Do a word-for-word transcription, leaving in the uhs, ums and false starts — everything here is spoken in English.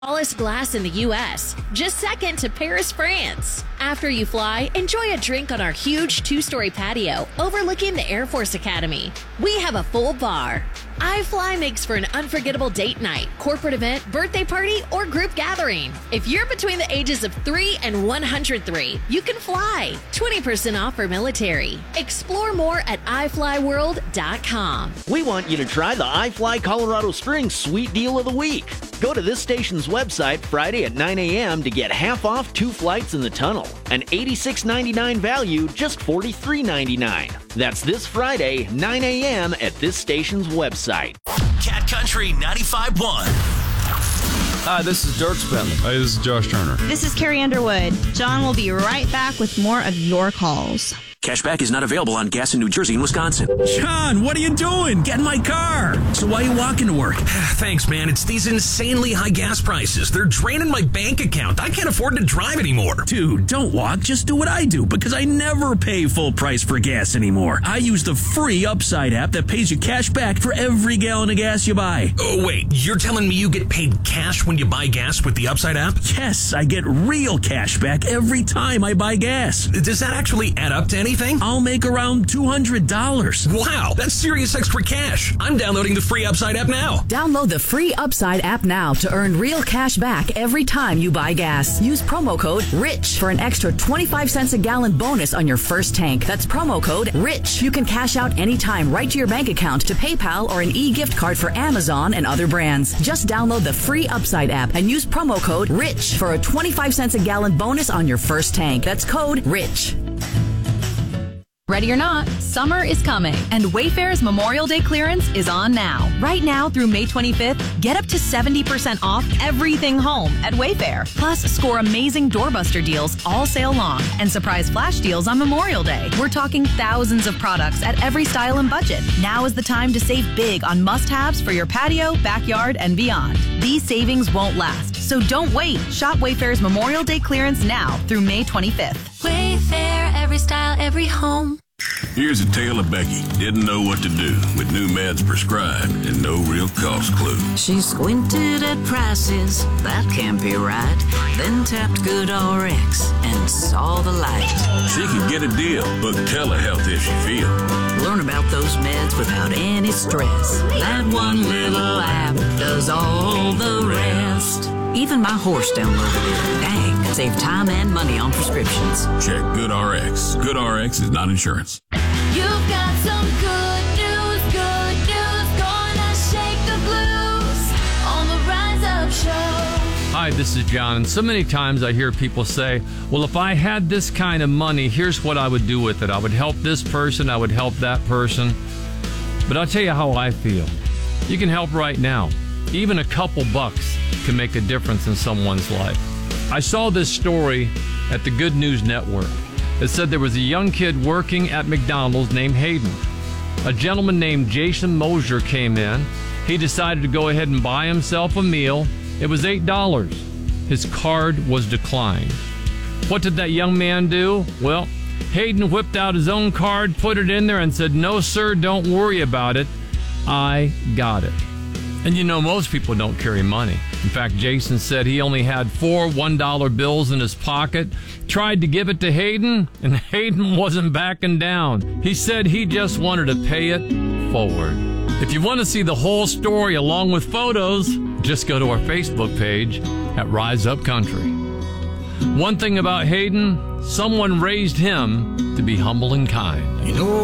Tallest glass in the U S, just second to Paris, France. After you fly, enjoy a drink on our huge two-story patio overlooking the Air Force Academy. We have a full bar. iFly makes for an unforgettable date night, corporate event, birthday party, or group gathering. If you're between the ages of three and one hundred three, you can fly. twenty percent off for military. Explore more at i fly world dot com. We want you to try the iFly Colorado Springs Sweet Deal of the Week. Go to this station's website Friday at nine a.m. to get half off two flights in the tunnel. An eighty-six ninety-nine value, just forty-three ninety-nine. That's this Friday, nine a.m. at this station's website. Cat Country ninety-five point one. Hi, this is Dirk Bentley. Hi, this is Josh Turner. This is Carrie Underwood. John will be right back with more of your calls. Cashback is not available on gas in New Jersey and Wisconsin. John, what are you doing? Get in my car. So why are you walking to work? Thanks, man. It's these insanely high gas prices. They're draining my bank account. I can't afford to drive anymore. Dude, don't walk. Just do what I do, because I never pay full price for gas anymore. I use the free Upside app that pays you cash back for every gallon of gas you buy. Oh, wait. You're telling me you get paid cash when you buy gas with the Upside app? Yes, I get real cash back every time I buy gas. Does that actually add up to anything? I'll make around two hundred dollars. Wow, that's serious extra cash. I'm downloading the free Upside app now. Download the free Upside app now to earn real cash back every time you buy gas. Use promo code RICH for an extra twenty-five cents a gallon bonus on your first tank. That's promo code RICH. You can cash out anytime right to your bank account, to PayPal, or an e-gift card for Amazon and other brands. Just download the free Upside app and use promo code RICH for a twenty-five cents a gallon bonus on your first tank. That's code RICH. Ready or not, summer is coming, and Wayfair's Memorial Day clearance is on now. Right now through May twenty-fifth, get up to seventy percent off everything home at Wayfair. Plus, score amazing doorbuster deals all sale long and surprise flash deals on Memorial Day. We're talking thousands of products at every style and budget. Now is the time to save big on must-haves for your patio, backyard, and beyond. These savings won't last, so don't wait. Shop Wayfair's Memorial Day clearance now through May twenty-fifth. Wayfair, every style, every home. Here's a tale of Becky. Didn't know what to do with new meds prescribed and no real cost clue. She squinted at prices, that can't be right. Then tapped GoodRx and saw the light. She could get a deal, book telehealth if she feel. Learn about those meds without any stress. That one little app does all the rest. Even my horse downloaded it. Dang, save time and money on prescriptions. Check GoodRx. GoodRx is not insurance. You've got some good news, good news, gonna shake the blues on the Rise Up Show. Hi, this is John, and so many times I hear people say, well, if I had this kind of money, here's what I would do with it. I would help this person, I would help that person. But I'll tell you how I feel. You can help right now. Even a couple bucks can make a difference in someone's life. I saw this story at the Good News Network. It said there was a young kid working at McDonald's named Hayden. A gentleman named Jason Mosier came in. He decided to go ahead and buy himself a meal. It was eight dollars. His card was declined. What did that young man do? Well, Hayden whipped out his own card, put it in there, and said, "No, sir, don't worry about it. I got it." And you know, most people don't carry money. In fact, Jason said he only had four one-dollar bills in his pocket, tried to give it to Hayden, and Hayden wasn't backing down. He said he just wanted to pay it forward. If you want to see the whole story along with photos, just go to our Facebook page at Rise Up Country. One thing about Hayden, someone raised him to be humble and kind. You know